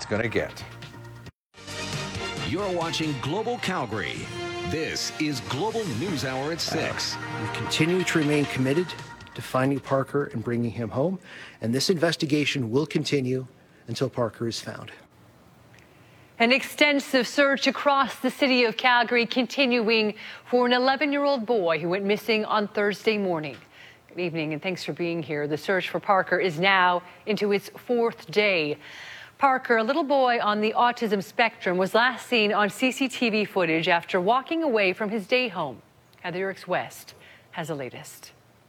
it's going to get. You're watching Global Calgary. This is Global News Hour at 6. We continue to remain committed to finding Parker and bringing him home, and this investigation will continue until Parker is found. An extensive search across the city of Calgary continuing for an 11-year-old boy who went missing on Thursday morning. Good evening and thanks for being here. The search for Parker is now into its 4th day. Parker, a little boy on the autism spectrum, was last seen on CCTV footage after walking away from his day home. Heather Yerkes West has the latest.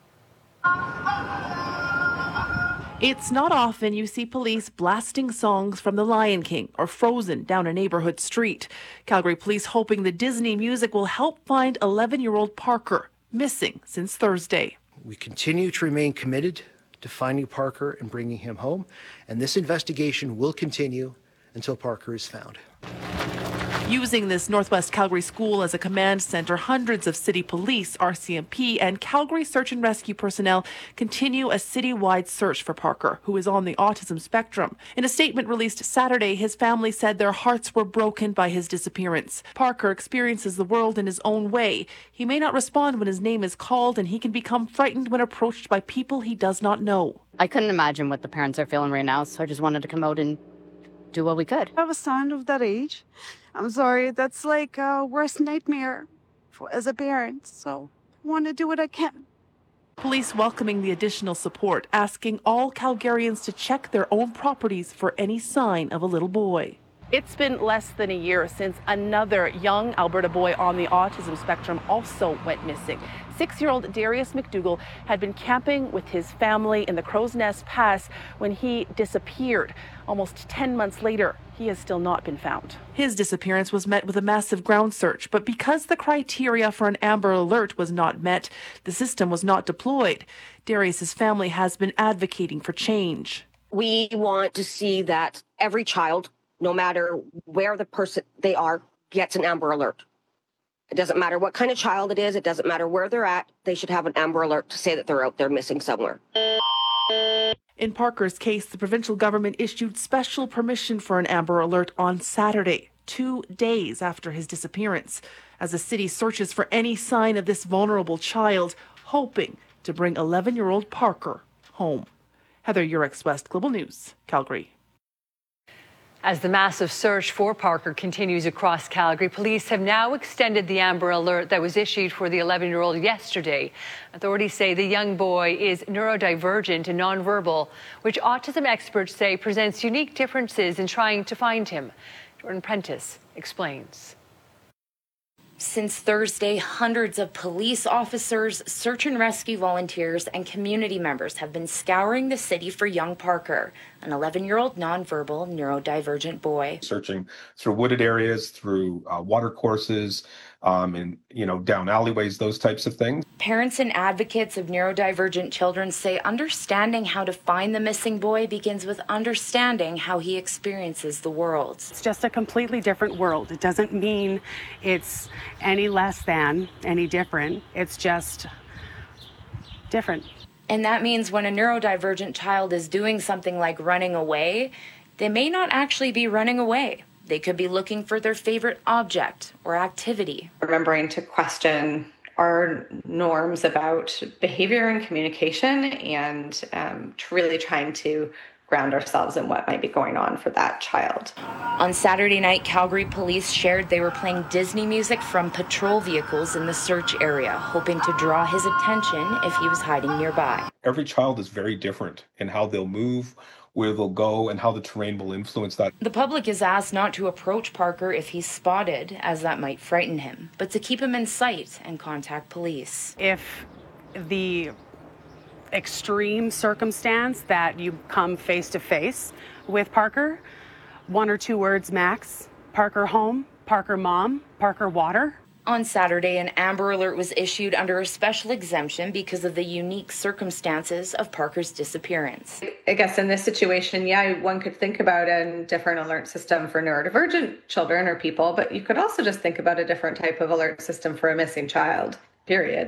It's not often you see police blasting songs from The Lion King or Frozen down a neighborhood street. Calgary police hoping the Disney music will help find 11-year-old Parker, missing since Thursday. We continue to remain committed to finding Parker and bringing him home, and this investigation will continue until Parker is found. Using this Northwest Calgary school as a command center, hundreds of city police, RCMP, and Calgary search and rescue personnel continue a citywide search for Parker, who is on the autism spectrum. In a statement released Saturday, his family said their hearts were broken by his disappearance. Parker experiences the world in his own way. He may not respond when his name is called, and he can become frightened when approached by people he does not know. I couldn't imagine what the parents are feeling right now, so I just wanted to come out and do what we could. I have a son of that age. I'm sorry, that's like a worst nightmare as a parent, so I want to do what I can. Police welcoming the additional support, asking all Calgarians to check their own properties for any sign of a little boy. It's been less than a year since another young Alberta boy on the autism spectrum also went missing. 6-year-old Darius McDougall had been camping with his family in the Crow's Nest Pass when he disappeared. Almost 10 months later, he has still not been found. His disappearance was met with a massive ground search, but because the criteria for an Amber Alert was not met, the system was not deployed. Darius's family has been advocating for change. We want to see that every child, no matter where the person they are, gets an Amber Alert. It doesn't matter what kind of child it is. It doesn't matter where they're at. They should have an Amber Alert to say that they're out there missing somewhere. In Parker's case, the provincial government issued special permission for an Amber Alert on Saturday, 2 days after his disappearance, as the city searches for any sign of this vulnerable child, hoping to bring 11-year-old Parker home. Heather Yerkes West, Global News, Calgary. As the massive search for Parker continues across Calgary, police have now extended the Amber Alert that was issued for the 11-year-old yesterday. Authorities say the young boy is neurodivergent and nonverbal, which autism experts say presents unique differences in trying to find him. Jordan Prentice explains. Since Thursday, hundreds of police officers, search and rescue volunteers, and community members have been scouring the city for young Parker, an 11-year-old nonverbal neurodivergent boy. Searching through wooded areas, through water courses, and down alleyways, those types of things. Parents and advocates of neurodivergent children say understanding how to find the missing boy begins with understanding how he experiences the world. It's just a completely different world. It doesn't mean it's any less than, any different. It's just different. And that means when a neurodivergent child is doing something like running away, they may not actually be running away. They could be looking for their favorite object or activity. Remembering to question our norms about behavior and communication, and really trying to ground ourselves in what might be going on for that child. On Saturday night, Calgary police shared they were playing Disney music from patrol vehicles in the search area, hoping to draw his attention if he was hiding nearby. Every child is very different in how they'll move, where they'll go, and how the terrain will influence that. The public is asked not to approach Parker if he's spotted, as that might frighten him, but to keep him in sight and contact police. If the extreme circumstance that you come face to face with Parker, 1 or 2 words max: Parker home, Parker mom, Parker water. On Saturday, an Amber Alert was issued under a special exemption because of the unique circumstances of Parker's disappearance. I guess in this situation, one could think about a different alert system for neurodivergent children or people, but you could also just think about a different type of alert system for a missing child, period.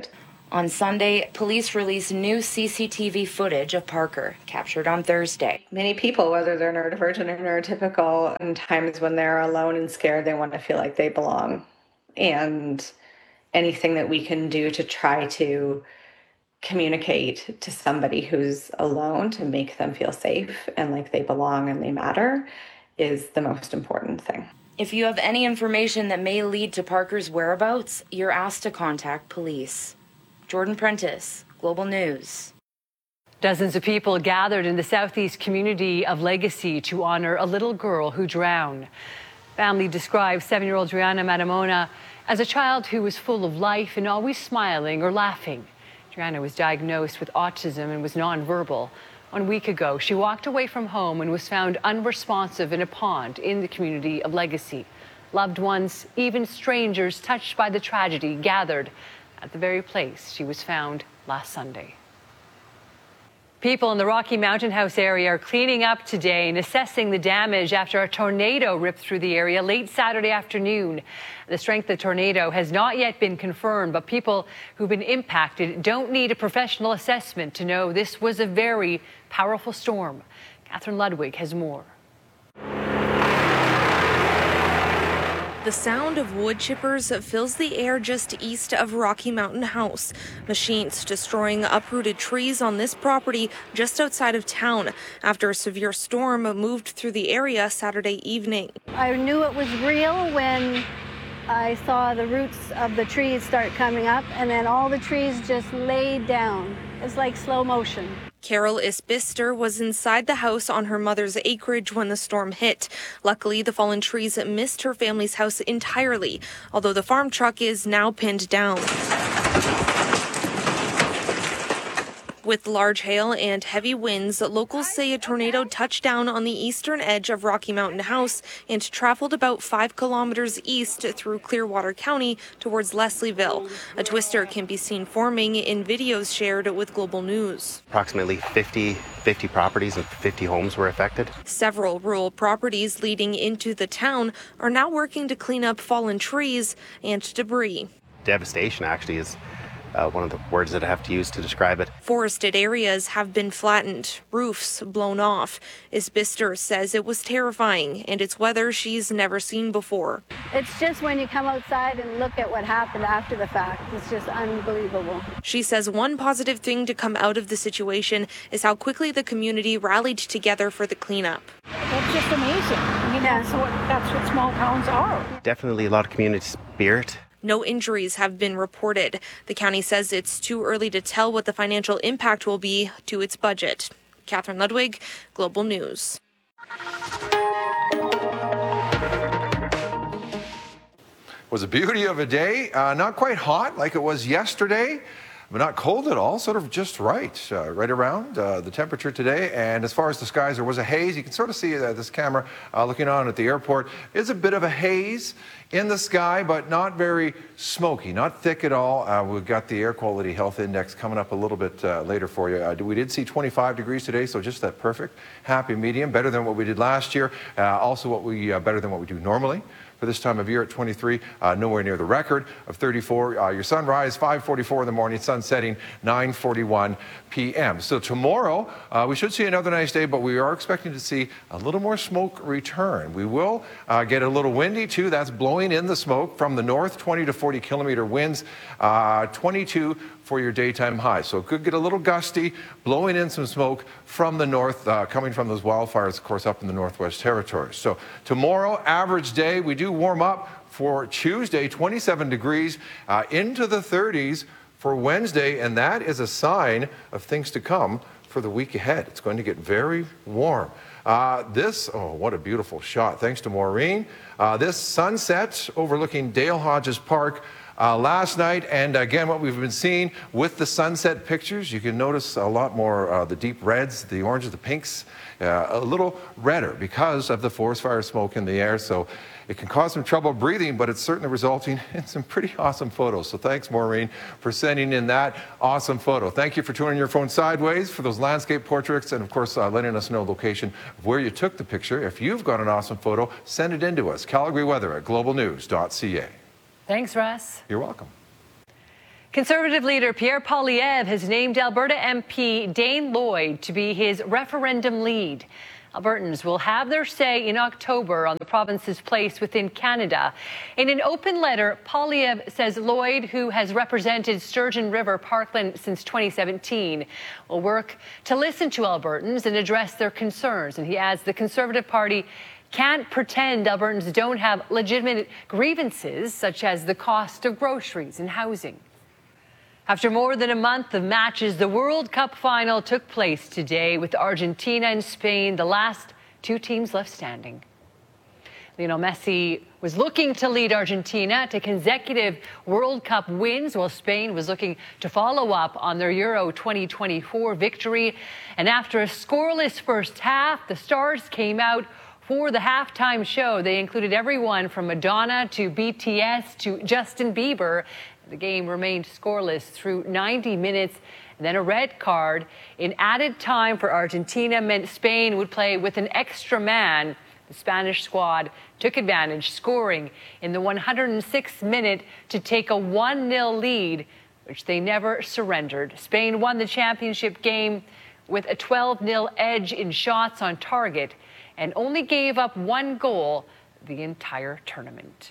On Sunday, police released new CCTV footage of Parker, captured on Thursday. Many people, whether they're neurodivergent or neurotypical, in times when they're alone and scared, they want to feel like they belong. And anything that we can do to try to communicate to somebody who's alone to make them feel safe and like they belong and they matter is the most important thing. If you have any information that may lead to Parker's whereabouts, you're asked to contact police. Jordan Prentice, Global News. Dozens of people gathered in the southeast community of Legacy to honor a little girl who drowned. Family describes 7-year-old Driana Matamona as a child who was full of life and always smiling or laughing. Driana was diagnosed with autism and was nonverbal. 1 week ago, she walked away from home and was found unresponsive in a pond in the community of Legacy. Loved ones, even strangers touched by the tragedy, gathered at the very place she was found last Sunday. People in the Rocky Mountain House area are cleaning up today and assessing the damage after a tornado ripped through the area late Saturday afternoon. The strength of the tornado has not yet been confirmed, but people who've been impacted don't need a professional assessment to know this was a very powerful storm. Catherine Ludwig has more. The sound of wood chippers fills the air just east of Rocky Mountain House. Machines destroying uprooted trees on this property just outside of town after a severe storm moved through the area Saturday evening. I knew it was real when I saw the roots of the trees start coming up, and then all the trees just laid down. It's like slow motion. Carol Isbister was inside the house on her mother's acreage when the storm hit. Luckily, the fallen trees missed her family's house entirely, although the farm truck is now pinned down. With large hail and heavy winds, locals say a tornado touched down on the eastern edge of Rocky Mountain House and traveled about 5 kilometers east through Clearwater County towards Leslieville. A twister can be seen forming in videos shared with Global News. Approximately 50 properties and 50 homes were affected. Several rural properties leading into the town are now working to clean up fallen trees and debris. Devastation actually is one of the words that I have to use to describe it. Forested areas have been flattened, roofs blown off. Isbister says it was terrifying, and it's weather she's never seen before. It's just when you come outside and look at what happened after the fact, it's just unbelievable. She says one positive thing to come out of the situation is how quickly the community rallied together for the cleanup. That's just amazing. I mean, that's what small towns are. Definitely a lot of community spirit. No injuries have been reported. The county says it's too early to tell what the financial impact will be to its budget. Catherine Ludwig, Global News. Was a beauty of a day. Not quite hot like it was yesterday, but not cold at all, sort of just right around the temperature today. And as far as the skies, there was a haze. You can sort of see this camera looking on at the airport. Is a bit of a haze in the sky, but not very smoky, not thick at all. We've got the air quality health index coming up a little bit later for you. We did see 25 degrees today, so just that perfect happy medium, better than what we did last year. Also better than what we do normally. For this time of year at 23, nowhere near the record of 34. Your sunrise, 5:44 in the morning, sun setting, 9:41 p.m. So tomorrow, we should see another nice day, but we are expecting to see a little more smoke return. We will get a little windy, too. That's blowing in the smoke from the north, 20 to 40 kilometer winds, 22 for your daytime high. So it could get a little gusty, blowing in some smoke from the north, coming from those wildfires, of course, up in the Northwest Territories. So tomorrow, average day, we do warm up for Tuesday, 27 degrees, into the 30s for Wednesday, and that is a sign of things to come for the week ahead. It's going to get very warm. What a beautiful shot. Thanks to Maureen. This sunset overlooking Dale Hodges Park last night, and again, what we've been seeing with the sunset pictures, you can notice a lot more the deep reds, the oranges, the pinks, a little redder because of the forest fire smoke in the air. So it can cause some trouble breathing, but it's certainly resulting in some pretty awesome photos. So thanks, Maureen, for sending in that awesome photo. Thank you for turning your phone sideways for those landscape portraits, and of course, letting us know location of where you took the picture. If you've got an awesome photo, send it in to us. Calgary Weather at globalnews.ca. Thanks, Russ. You're welcome. Conservative leader Pierre Poilievre has named Alberta MP Dane Lloyd to be his referendum lead. Albertans will have their say in October on the province's place within Canada. In an open letter, Poilievre says Lloyd, who has represented Sturgeon River Parkland since 2017, will work to listen to Albertans and address their concerns. And he adds the Conservative Party can't pretend Albertans don't have legitimate grievances, such as the cost of groceries and housing. After more than a month of matches, the World Cup final took place today with Argentina and Spain, the last two teams left standing. Lionel Messi was looking to lead Argentina to consecutive World Cup wins, while Spain was looking to follow up on their Euro 2024 victory. And after a scoreless first half, the stars came out for the halftime show. They included everyone from Madonna to BTS to Justin Bieber. The game remained scoreless through 90 minutes. And then a red card in added time for Argentina meant Spain would play with an extra man. The Spanish squad took advantage, scoring in the 106th minute to take a 1-0 lead, which they never surrendered. Spain won the championship game with a 12-0 edge in shots on target and only gave up one goal the entire tournament.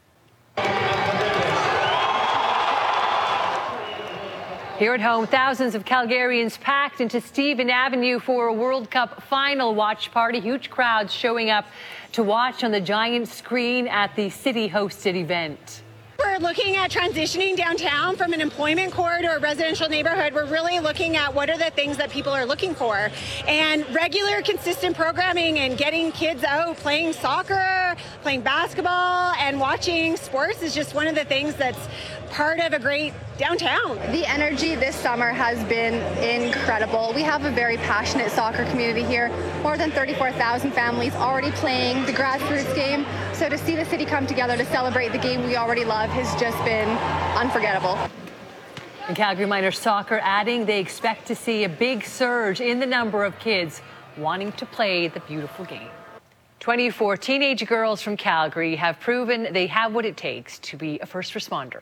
Here at home, thousands of Calgarians packed into Stephen Avenue for a World Cup final watch party. Huge crowds showing up to watch on the giant screen at the city-hosted event. We're looking at transitioning downtown from an employment core to a residential neighborhood. We're really looking at what are the things that people are looking for. And regular, consistent programming and getting kids out playing soccer, playing basketball, and watching sports is just one of the things that's part of a great downtown. The energy this summer has been incredible. We have a very passionate soccer community here. More than 34,000 families already playing the grassroots game. So to see the city come together to celebrate the game we already love has just been unforgettable. And Calgary Miners Soccer adding they expect to see a big surge in the number of kids wanting to play the beautiful game. 24 teenage girls from Calgary have proven they have what it takes to be a first responder.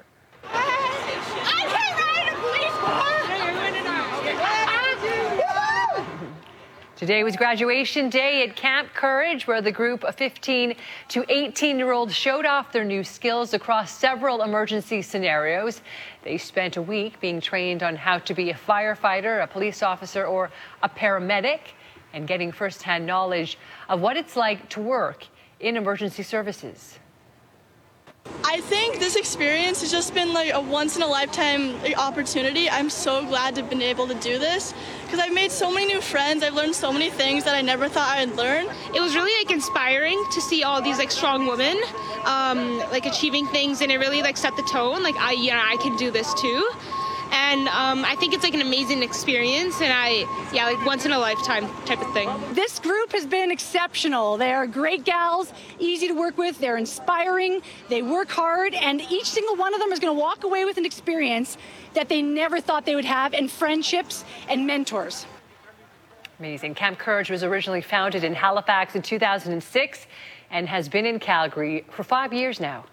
Today was graduation day at Camp Courage, where the group of 15 to 18-year-olds showed off their new skills across several emergency scenarios. They spent a week being trained on how to be a firefighter, a police officer, or a paramedic, and getting firsthand knowledge of what it's like to work in emergency services. I think this experience has just been like a once-in-a-lifetime opportunity. I'm so glad to have been able to do this because I've made so many new friends. I've learned so many things that I never thought I'd learn. It was really inspiring to see all these strong women achieving things, and it really set the tone. I can do this too. And I think it's an amazing experience, and once in a lifetime type of thing. This group has been exceptional. They are great gals, easy to work with. They're inspiring. They work hard, and each single one of them is going to walk away with an experience that they never thought they would have, and friendships and mentors. Amazing. Camp Courage was originally founded in Halifax in 2006 and has been in Calgary for 5 years now.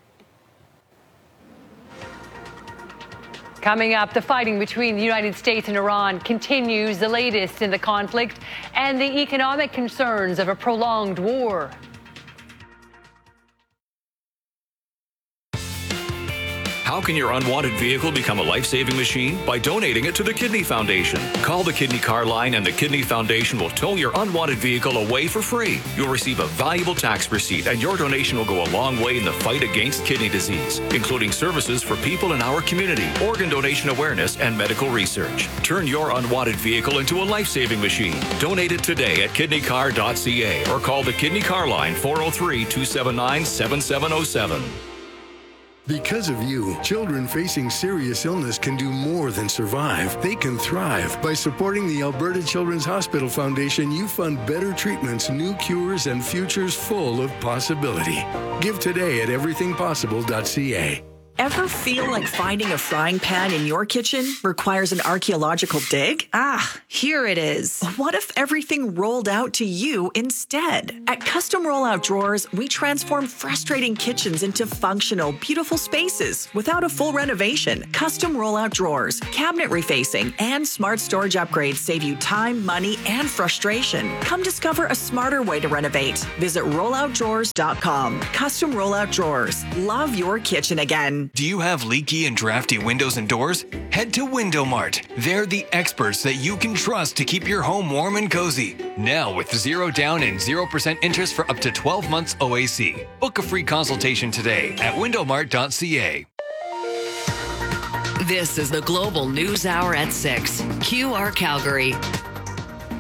Coming up, the fighting between the United States and Iran continues, the latest in the conflict and the economic concerns of a prolonged war. How can your unwanted vehicle become a life-saving machine? By donating it to the Kidney Foundation. Call the Kidney Car Line and the Kidney Foundation will tow your unwanted vehicle away for free. You'll receive a valuable tax receipt, and your donation will go a long way in the fight against kidney disease, including services for people in our community, organ donation awareness, and medical research. Turn your unwanted vehicle into a life-saving machine. Donate it today at kidneycar.ca or call the Kidney Car Line 403-279-7707. Because of you, children facing serious illness can do more than survive. They can thrive. By supporting the Alberta Children's Hospital Foundation, you fund better treatments, new cures, and futures full of possibility. Give today at everythingpossible.ca. Ever feel like finding a frying pan in your kitchen requires an archaeological dig? Ah, here it is. What if everything rolled out to you instead? At Custom Rollout Drawers, we transform frustrating kitchens into functional, beautiful spaces without a full renovation. Custom Rollout Drawers, cabinet refacing, and smart storage upgrades save you time, money, and frustration. Come discover a smarter way to renovate. Visit rolloutdrawers.com. Custom Rollout Drawers. Love your kitchen again. Do you have leaky and drafty windows and doors? Head to Window Mart. They're the experts that you can trust to keep your home warm and cozy. Now with 0 down and 0% interest for up to 12 months OAC. Book a free consultation today at windowmart.ca. This is the Global News Hour at 6. QR Calgary.